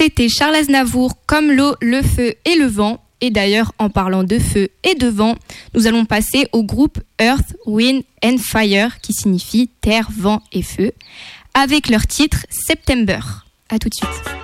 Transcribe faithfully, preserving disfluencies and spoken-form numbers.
C'était Charles Aznavour, Comme l'eau, le feu et le vent. Et d'ailleurs, en parlant de feu et de vent, nous allons passer au groupe Earth, Wind and Fire, qui signifie terre, vent et feu, avec leur titre September. À tout de suite.